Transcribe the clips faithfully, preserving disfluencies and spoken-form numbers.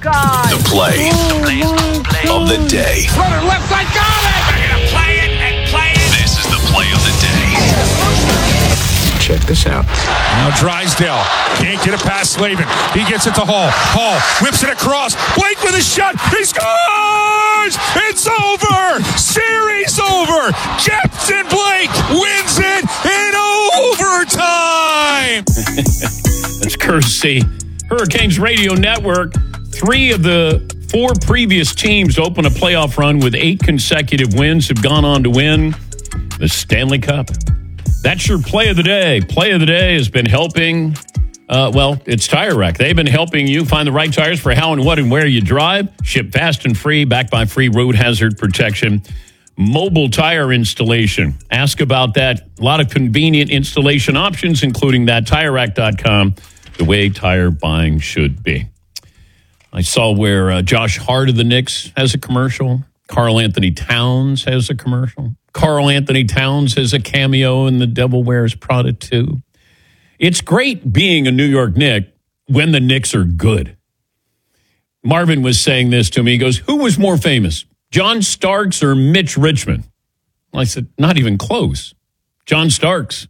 side. The play of the day. Runner left side, got it! We're going to play it and play it. This is the play of the day. Check this out. Now Drysdale can't get it past Slavin. He gets it to Hall. Hall whips it across. Blake with a shot. He scores! It's over! Series over! Captain Blake wins it in overtime! That's courtesy Hurricanes Radio Network. Three of the four previous teams to open a playoff run with eight consecutive wins have gone on to win the Stanley Cup. That's your play of the day. Play of the day has been helping, uh, well, it's Tire Rack. They've been helping you find the right tires for how and what and where you drive. Ship fast and free, backed by free road hazard protection. Mobile tire installation. Ask about that. A lot of convenient installation options, including that tire rack dot com, the way tire buying should be. I saw where uh, Josh Hart of the Knicks has a commercial. Karl Anthony Towns has a commercial. Karl Anthony Towns has a cameo in The Devil Wears Prada two. It's great being a New York Knick when the Knicks are good. Marvin was saying this to me. He goes, who was more famous, John Starks or Mitch Richmond? I said, not even close. John Starks.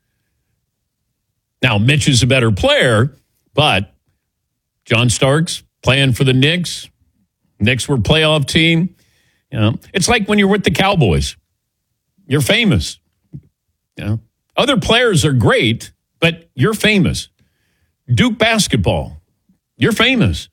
Now, Mitch is a better player, but John Starks playing for the Knicks. Knicks were a playoff team. You know, it's like when you're with the Cowboys. You're famous. You know, other players are great, but you're famous. Duke basketball, you're famous.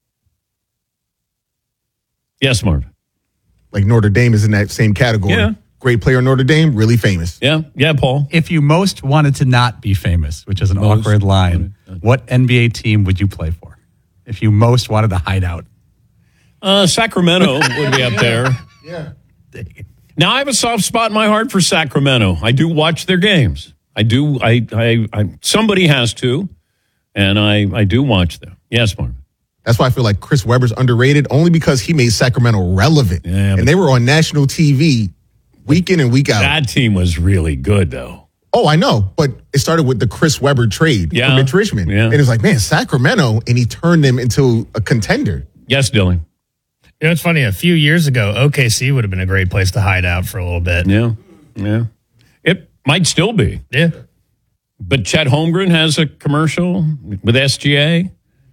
Yes, Marv. Like Notre Dame is in that same category. Yeah. Great player, Notre Dame, really famous. Yeah, yeah, Paul. If you most wanted to not be famous, which is an most awkward line, what N B A team would you play for? If you most wanted to hide out? Uh, Sacramento would be up there. Yeah. Now, I have a soft spot in my heart for Sacramento. I do watch their games. I do. I. I. I somebody has to, and I. I do watch them. Yes, Marvin. That's why I feel like Chris Webber's underrated, only because he made Sacramento relevant. Yeah, and they were on national T V week in and week out. That team was really good, though. Oh, I know, but it started with the Chris Webber trade yeah. for Mitch Richmond. Yeah. And it was like, man, Sacramento, and he turned them into a contender. Yes, Dylan. You know, it's funny. A few years ago, O K C would have been a great place to hide out for a little bit. Yeah, yeah. It might still be. Yeah. But Chet Holmgren has a commercial with S G A.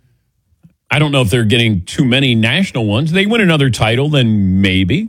I don't know if they're getting too many national ones. They win another title, then maybe.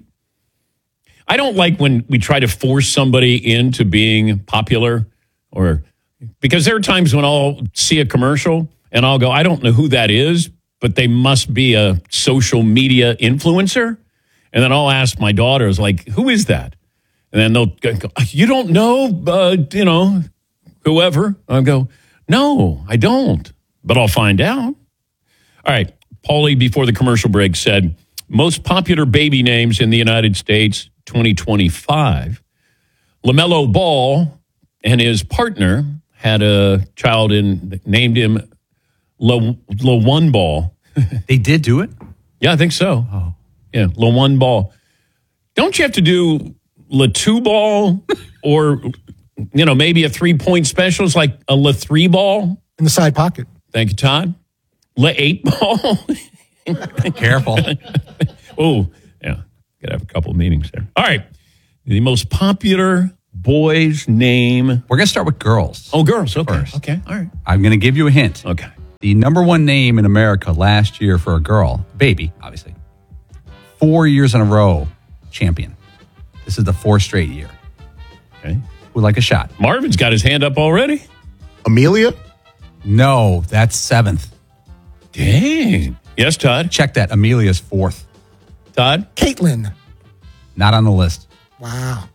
I don't like when we try to force somebody into being popular, or because there are times when I'll see a commercial and I'll go, I don't know who that is, but they must be a social media influencer. And then I'll ask my daughters, like, who is that? And then they'll go, you don't know, uh, you know, whoever. I'll go, no, I don't, but I'll find out. All right. Paulie, before the commercial break, said, most popular baby names in the United States, twenty twenty-five. LaMelo Ball and his partner had a child in, named him La, La One Ball. They did do it? Yeah, I think so. Oh. Yeah, La One Ball. Don't you have to do La Two Ball or, you know, maybe a three-point special is like a La Three Ball? In the side pocket. Thank you, Todd. La Eight Ball? Careful. Oh, yeah. Got to have a couple of meanings there. All right. The most popular boy's name. We're going to start with girls. Oh, girls. Okay. First. Okay. All right. I'm going to give you a hint. Okay. The number one name in America last year for a girl, baby, obviously, four years in a row, champion. This is the fourth straight year. Okay. Would like a shot? Marvin's got his hand up already. Amelia? No, that's seventh. Dang. Yes, Todd. Check that. Amelia's fourth. Todd? Caitlin. Not on the list. Wow.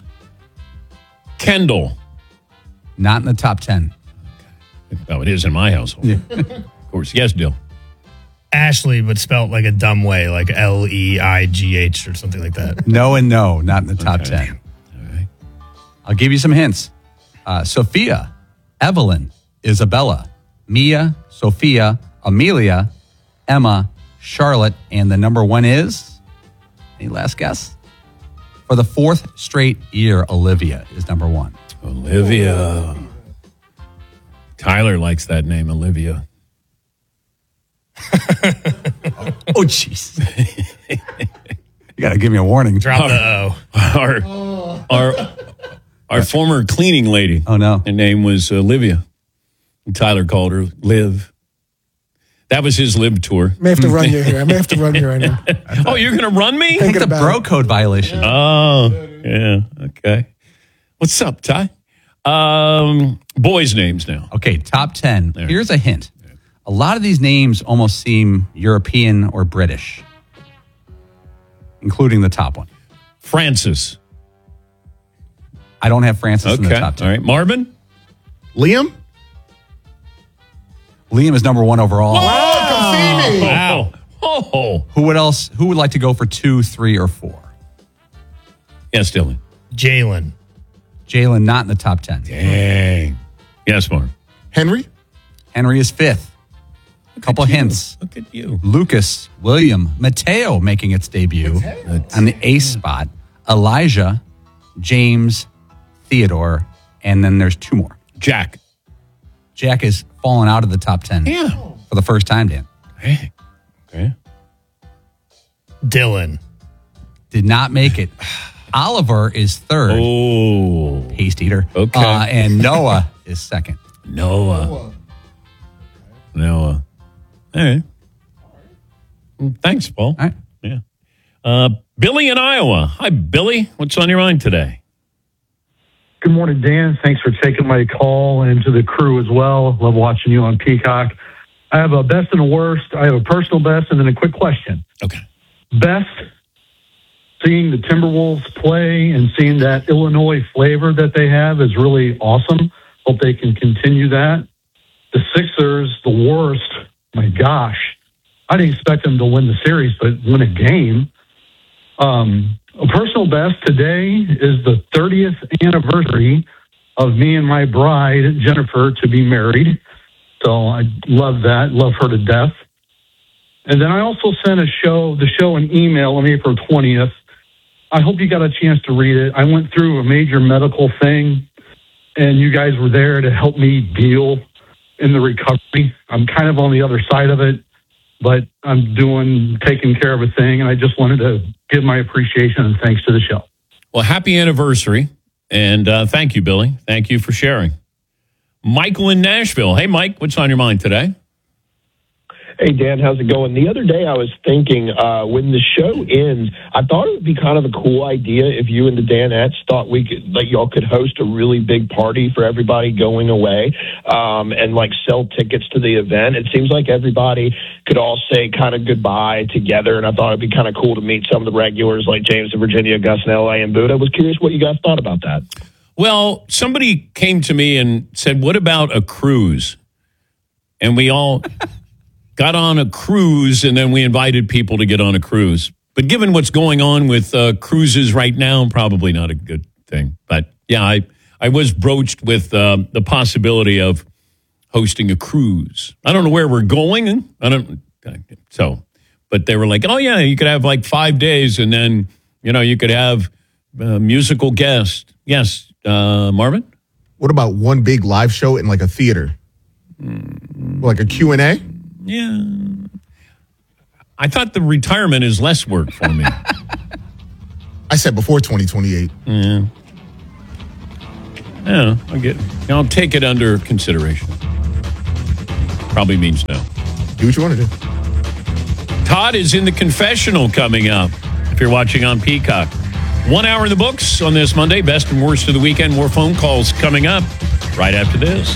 Kendall. Not in the top ten. Oh, it is in my household. Yeah. Of course. Yes, Dill. Ashley, but spelled like a dumb way, like L E I G H or something like that. No and no, not in the top Okay. ten. All right. I'll give you some hints. Uh, Sophia, Evelyn, Isabella, Mia, Sophia, Amelia, Emma, Charlotte, and the number one is? Any last guess? For the fourth straight year, Olivia is number one. Olivia. Tyler likes that name, Olivia. Oh, jeez. You got to give me a warning. Drop the O. Our, our, our former cleaning lady. Oh, no. Her name was Olivia. And Tyler called her Liv. That was his Liv tour. I may have to run you here. I may have to run you right now. Oh, you're going to run me? I think it's a about bro it. code violation. Oh, yeah. Okay. What's up, Ty? Um, boys' names now. Okay, top ten. There. Here's a hint. A lot of these names almost seem European or British, including the top one. Francis. I don't have Francis in the Okay. top ten. All right. Marvin? Liam? Liam is number one overall. Oh, come see me. Wow. Oh. Who would else? Who would like to go for two, three, or four? Yes, Dylan. Jalen. Jalen not in the top ten. Dang. Yes, Marv. Henry? Henry is fifth. A couple hints. Look at you. Lucas, William, Mateo making its debut on the ace spot. Elijah, James, Theodore, and then there's two more. Jack. Jack is fallen out of the top ten Yeah. for the first time, Dan. Hey. Okay. Dylan. Did not make it. Oliver is third. Oh. Paste eater. Okay. Uh, and Noah is second. Noah. Noah. All right. Mm, Thanks, Paul. All right. Yeah. Uh, Billy in Iowa. Hi, Billy. What's on your mind today? Good morning, Dan. Thanks for taking my call, and to the crew as well. Love watching you on Peacock. I have a best and a worst. I have a personal best and then a quick question. Okay. Best, seeing the Timberwolves play and seeing that Illinois flavor that they have is really awesome. Hope they can continue that. The Sixers, the worst. My gosh. I didn't expect them to win the series, but win a game. Um, a personal best today is the thirtieth anniversary of me and my bride, Jennifer, to be married. So I love that. Love her to death. And then I also sent a show, the show an email on April twentieth. I hope you got a chance to read it. I went through a major medical thing, and you guys were there to help me deal in the recovery. I'm kind of on the other side of it, but I'm doing, taking care of a thing, and I just wanted to give my appreciation and thanks to the show. Well, happy anniversary. And uh, thank you, Billy. Thank you for sharing. Michael in Nashville. Hey, Mike, what's on your mind today? Hey, Dan, how's it going? The other day I was thinking uh, when the show ends, I thought it would be kind of a cool idea if you and the Danettes thought we could, like, y'all could host a really big party for everybody going away um, and, like, sell tickets to the event. It seems like everybody could all say kind of goodbye together, and I thought it'd be kind of cool to meet some of the regulars like James in Virginia, Gus in L A, and Buddha. I was curious what you guys thought about that. Well, somebody came to me and said, what about a cruise? And we all got on a cruise, and then we invited people to get on a cruise. But given what's going on with uh, cruises right now, probably not a good thing. But, yeah, I, I was broached with uh, the possibility of hosting a cruise. I don't know where we're going. I don't so, but they were like, oh, yeah, you could have like five days, and then, you know, you could have uh, musical guests. Yes, uh, Marvin? What about one big live show in like a theater? Like a Q and A? Yeah. I thought the retirement is less work for me. I said before twenty twenty-eight. Yeah. Yeah, I'll get I'll take it under consideration. Probably means no. Do what you want to do. Todd is in the confessional coming up. If you're watching on Peacock. One hour in the books on this Monday. Best and worst of the weekend. More phone calls coming up right after this.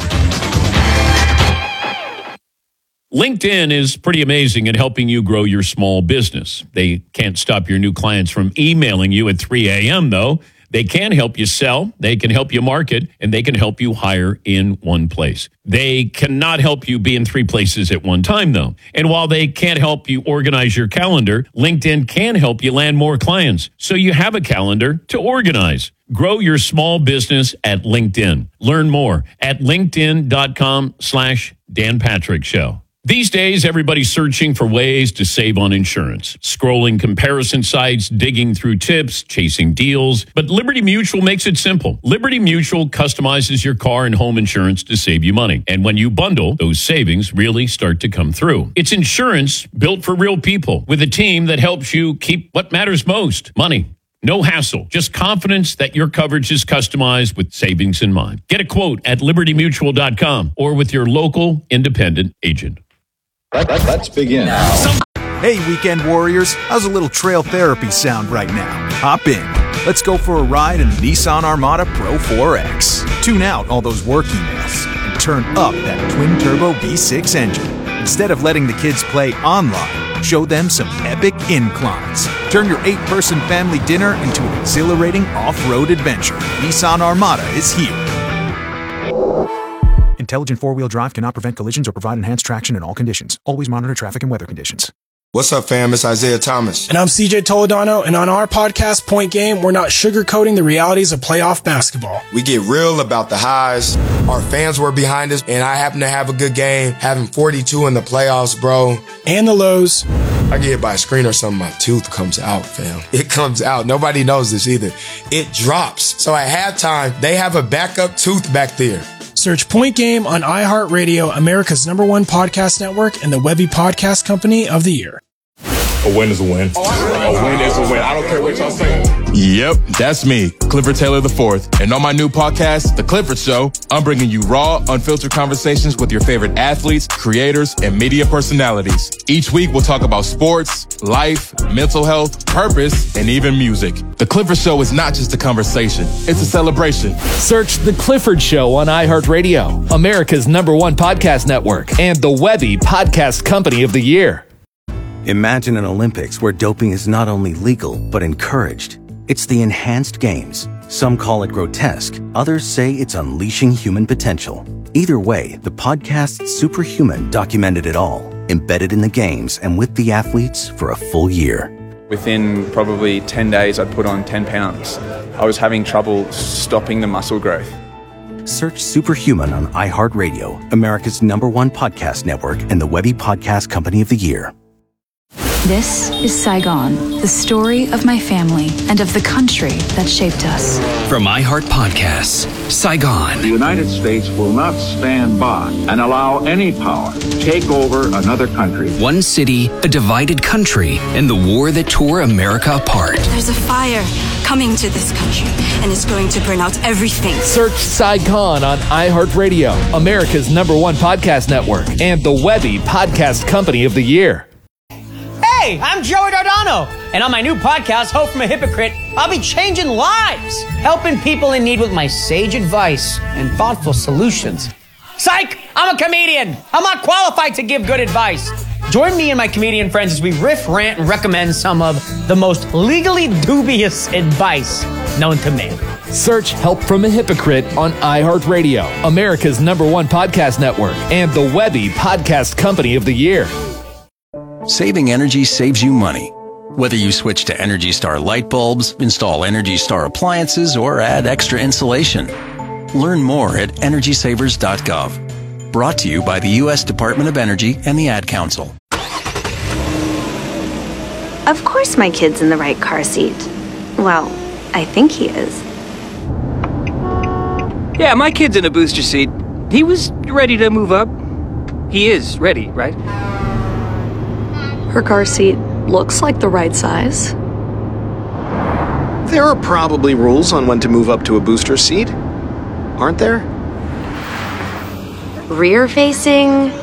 LinkedIn is pretty amazing at helping you grow your small business. They can't stop your new clients from emailing you at three a.m., though. They can help you sell, they can help you market, and they can help you hire in one place. They cannot help you be in three places at one time, though. And while they can't help you organize your calendar, LinkedIn can help you land more clients, so you have a calendar to organize. Grow your small business at LinkedIn. Learn more at linkedin.com slash Dan Patrick Show. These days, everybody's searching for ways to save on insurance. Scrolling comparison sites, digging through tips, chasing deals. But Liberty Mutual makes it simple. Liberty Mutual customizes your car and home insurance to save you money. And when you bundle, those savings really start to come through. It's insurance built for real people with a team that helps you keep what matters most, money. No hassle, just confidence that your coverage is customized with savings in mind. Get a quote at liberty mutual dot com or with your local independent agent. Let's begin. Hey, weekend warriors, how's a little trail therapy sound right now? Hop in. Let's go for a ride in the Nissan Armada Pro four X. Tune out all those work emails and turn up that twin-turbo V six engine. Instead of letting the kids play online, show them some epic inclines. Turn your eight-person family dinner into an exhilarating off-road adventure. Nissan Armada is here. Intelligent four-wheel drive cannot prevent collisions or provide enhanced traction in all conditions. Always monitor traffic and weather conditions. What's up, fam? It's Isaiah Thomas. And I'm C J Toledano, and on our podcast, Point Game, we're not sugarcoating the realities of playoff basketball. We get real about the highs. Our fans were behind us, and I happen to have a good game, having forty-two in the playoffs, bro. And the lows. I get hit by a screen or something, my tooth comes out, fam. It comes out. Nobody knows this either. It drops. So at halftime, they have a backup tooth back there. Search Point Game on iHeartRadio, America's number one podcast network, and the Webby Podcast Company of the Year. A win is a win. A win is a win. I don't care what y'all say. Yep, that's me, Clifford Taylor the fourth. And on my new podcast, The Clifford Show, I'm bringing you raw, unfiltered conversations with your favorite athletes, creators, and media personalities. Each week, we'll talk about sports, life, mental health, purpose, and even music. The Clifford Show is not just a conversation. It's a celebration. Search The Clifford Show on iHeartRadio, America's number one podcast network, and the Webby Podcast Company of the Year. Imagine an Olympics where doping is not only legal, but encouraged. It's the Enhanced Games. Some call it grotesque. Others say it's unleashing human potential. Either way, the podcast Superhuman documented it all, embedded in the games and with the athletes for a full year. Within probably ten days, I'd put on ten pounds. I was having trouble stopping the muscle growth. Search Superhuman on iHeartRadio, America's number one podcast network, and the Webby Podcast Company of the Year. This is Saigon, the story of my family and of the country that shaped us. From iHeart Podcasts, Saigon. The United States will not stand by and allow any power to take over another country. One city, a divided country, and the war that tore America apart. There's a fire coming to this country, and it's going to burn out everything. Search Saigon on iHeartRadio, America's number one podcast network, and the Webby Podcast Company of the Year. Hey, I'm Joey Dardano, and on my new podcast, Hope from a Hypocrite, I'll be changing lives, helping people in need with my sage advice and thoughtful solutions. Psych! I'm a comedian. I'm not qualified to give good advice. Join me and my comedian friends as we riff, rant, and recommend some of the most legally dubious advice known to man. Search Help from a Hypocrite on iHeartRadio, America's number one podcast network, and the Webby Podcast Company of the Year. Saving energy saves you money. Whether you switch to Energy Star light bulbs, install Energy Star appliances, or add extra insulation. Learn more at energy savers dot gov. Brought to you by the U S Department of Energy and the Ad Council. Of course my kid's in the right car seat. Well, I think he is. Yeah, my kid's in a booster seat. He was ready to move up. He is ready, right? Her car seat looks like the right size. There are probably rules on when to move up to a booster seat, aren't there? Rear facing,